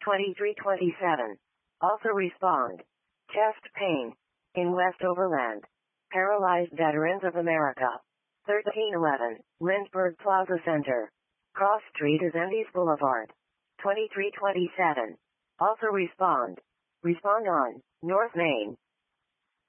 2327. Also respond. Chest pain. In West Overland. Paralyzed Veterans of America. 1311. Lynchburg Plaza Center. Cross Street is Endies Boulevard. 2327. Also respond. Respond on North Main.